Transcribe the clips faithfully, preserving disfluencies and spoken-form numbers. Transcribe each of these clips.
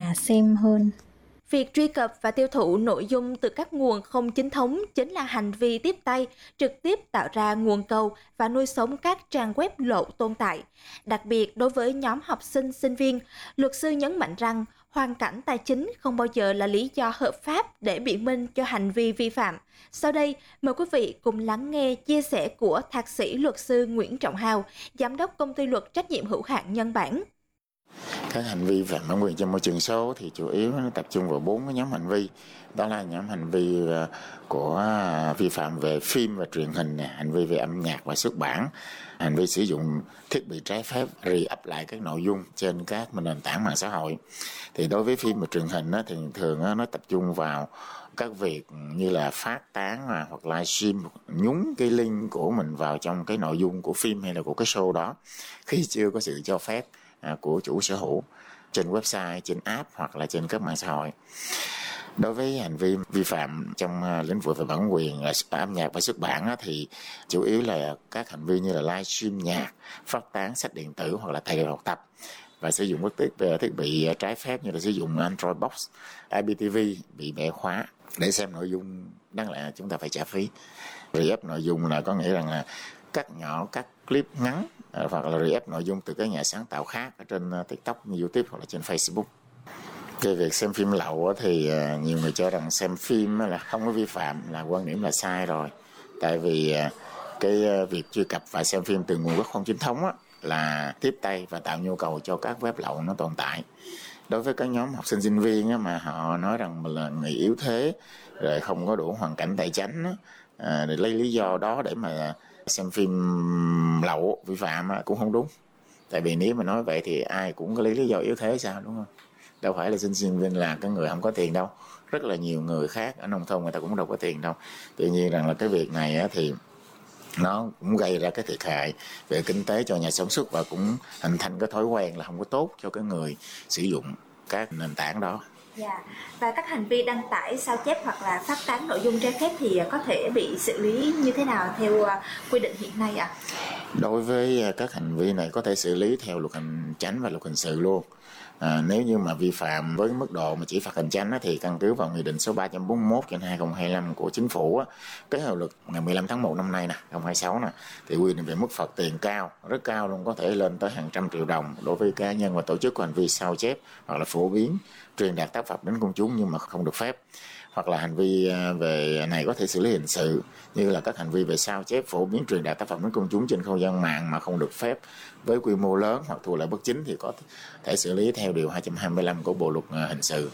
nhà xem hơn. Việc truy cập và tiêu thụ nội dung từ các nguồn không chính thống chính là hành vi tiếp tay, trực tiếp tạo ra nguồn cầu và nuôi sống các trang web lộ tồn tại. Đặc biệt đối với nhóm học sinh, sinh viên, luật sư nhấn mạnh rằng hoàn cảnh tài chính không bao giờ là lý do hợp pháp để biện minh cho hành vi vi phạm. Sau đây, mời quý vị cùng lắng nghe chia sẻ của Thạc sĩ luật sư Nguyễn Trọng Hào, Giám đốc Công ty luật trách nhiệm hữu hạn Nhân Bản. Các hành vi phạm bản quyền trên môi trường số thì chủ yếu nó tập trung vào bốn cái nhóm hành vi. Đó là nhóm hành vi của vi phạm về phim và truyền hình, hành vi về âm nhạc và xuất bản, hành vi sử dụng thiết bị trái phép re-up lại các nội dung trên các nền tảng mạng xã hội. Thì đối với phim và truyền hình thì thường nó tập trung vào các việc như là phát tán hoặc livestream, nhúng cái link của mình vào trong cái nội dung của phim hay là của cái show đó khi chưa có sự cho phép của chủ sở hữu trên website, trên app hoặc là trên các mạng xã hội. Đối với hành vi vi phạm trong lĩnh vực về bản quyền âm nhạc và xuất bản thì chủ yếu là các hành vi như là livestream nhạc, phát tán sách điện tử hoặc là tài liệu học tập và sử dụng các thiết, thiết bị trái phép như là sử dụng Android Box, i pê tê vê bị bẻ khóa. Để xem nội dung đáng lẽ chúng ta phải trả phí. Re-up nội dung là có nghĩa rằng là cắt nhỏ các clip ngắn hoặc là re-up nội dung từ các nhà sáng tạo khác ở trên TikTok, như YouTube hoặc là trên Facebook. Cái việc xem phim lậu thì nhiều người cho rằng xem phim là không có vi phạm, là quan điểm là sai rồi. Tại vì cái việc truy cập và xem phim từ nguồn gốc không chính thống là tiếp tay và tạo nhu cầu cho các web lậu nó tồn tại. Đối với các nhóm học sinh sinh viên mà họ nói rằng mình là người yếu thế, rồi không có đủ hoàn cảnh tài chính, để lấy lý do đó để mà xem phim lậu vi phạm cũng không đúng. Tại vì nếu mà nói vậy thì ai cũng có lấy lý do yếu thế sao, đúng không? Đâu phải là sinh sinh viên là cái người không có tiền đâu. Rất là nhiều người khác ở nông thôn người ta cũng đâu có tiền đâu. Tuy nhiên rằng là cái việc này thì nó cũng gây ra cái thiệt hại về kinh tế cho nhà sản xuất và cũng hình thành cái thói quen là không có tốt cho cái người sử dụng các nền tảng đó. Yeah. Và các hành vi đăng tải, sao chép hoặc là phát tán nội dung trái phép thì có thể bị xử lý như thế nào theo quy định hiện nay ạ? À? Đối với các hành vi này có thể xử lý theo luật hành chánh và luật hình sự luôn. À, nếu như mà vi phạm với mức độ mà chỉ phạt hành chánh á, thì căn cứ vào nghị định số ba trăm bốn mươi mốt trên hai nghìn không trăm hai mươi lăm của chính phủ á, cái hiệu lực ngày mười lăm tháng một năm nay nè, hai nghìn không trăm hai mươi sáu nè, thì quy định về mức phạt tiền cao, rất cao luôn, có thể lên tới hàng trăm triệu đồng đối với cá nhân và tổ chức có hành vi sao chép hoặc là phổ biến truyền đạt tác phẩm đến công chúng nhưng mà không được phép. Hoặc là hành vi về này có thể xử lý hình sự, như là các hành vi về sao chép, phổ biến, truyền đạt tác phẩm đến công chúng trên không gian mạng mà không được phép với quy mô lớn hoặc thu lợi bất chính thì có thể xử lý theo điều hai trăm hai mươi lăm của Bộ luật hình sự.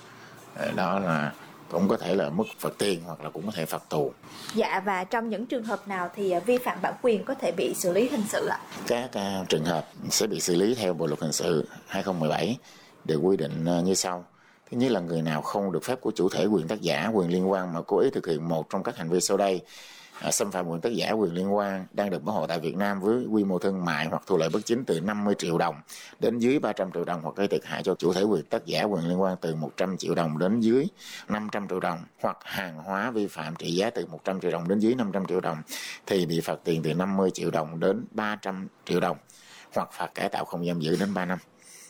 Đó là cũng có thể là mức phạt tiền hoặc là cũng có thể phạt tù. Dạ, và trong những trường hợp nào thì vi phạm bản quyền có thể bị xử lý hình sự ạ? Các uh, trường hợp sẽ bị xử lý theo Bộ luật hình sự hai nghìn không trăm mười bảy được quy định uh, như sau. Thứ nhất là người nào không được phép của chủ thể quyền tác giả, quyền liên quan mà cố ý thực hiện một trong các hành vi sau đây: à, xâm phạm quyền tác giả, quyền liên quan đang được bảo hộ tại Việt Nam với quy mô thương mại hoặc thu lợi bất chính từ năm mươi triệu đồng đến dưới ba trăm triệu đồng, hoặc gây thiệt hại cho chủ thể quyền tác giả, quyền liên quan từ một trăm triệu đồng đến dưới năm trăm triệu đồng, hoặc hàng hóa vi phạm trị giá từ một trăm triệu đồng đến dưới năm trăm triệu đồng thì bị phạt tiền từ năm mươi triệu đồng đến ba trăm triệu đồng, hoặc phạt cải tạo không giam giữ đến ba năm.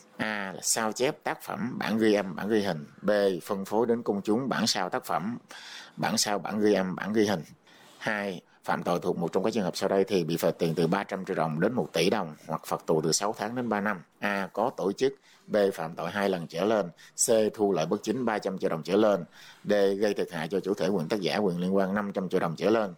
A là sao chép tác phẩm, bản ghi âm, bản ghi hình. B phân phối đến công chúng bản sao tác phẩm, bản sao, bản ghi âm, bản ghi hình. Hai, phạm tội thuộc một trong các trường hợp sau đây thì bị phạt tiền từ ba trăm triệu đồng đến một tỷ đồng, hoặc phạt tù từ sáu tháng đến ba năm. A có tổ chức. B phạm tội hai lần trở lên. C thu lợi bất chính ba trăm triệu đồng trở lên. D gây thiệt hại cho chủ thể quyền tác giả, quyền liên quan năm trăm triệu đồng trở lên.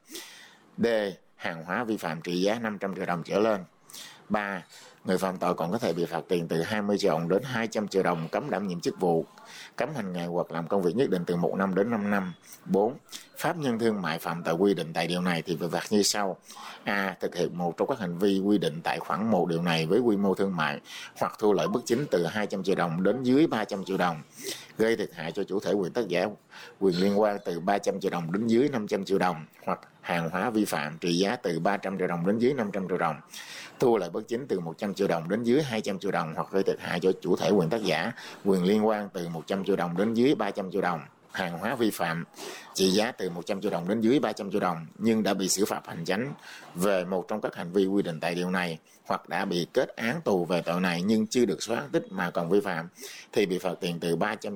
D hàng hóa vi phạm trị giá năm trăm triệu đồng trở lên. Ba, người phạm tội còn có thể bị phạt tiền từ hai mươi triệu đồng đến hai trăm triệu đồng, cấm đảm nhiệm chức vụ, cấm hành nghề hoặc làm công việc nhất định từ một năm đến năm năm. Bốn, pháp nhân thương mại phạm tội quy định tại điều này thì bị phạt như sau: A. Thực hiện một trong các hành vi quy định tại khoản một điều này với quy mô thương mại hoặc thu lợi bất chính từ hai trăm triệu đồng đến dưới ba trăm triệu đồng, gây thiệt hại cho chủ thể quyền tác giả, quyền liên quan từ ba trăm triệu đồng đến dưới năm trăm triệu đồng, hoặc hàng hóa vi phạm trị giá từ ba trăm triệu đồng đến dưới năm trăm triệu đồng, thu lợi bất chính từ một trăm triệu đồng đến dưới hai trăm triệu đồng, hoặc gây thiệt hại cho chủ thể quyền tác giả, quyền liên quan từ một trăm triệu đồng đến dưới ba trăm triệu đồng, hàng hóa vi phạm trị giá từ một trăm triệu đồng đến dưới ba trăm triệu đồng nhưng đã bị xử phạt hành chánh về một trong các hành vi quy định tại điều này, hoặc đã bị kết án tù về tội này nhưng chưa được xóa án tích mà còn vi phạm thì bị phạt tiền từ ba trăm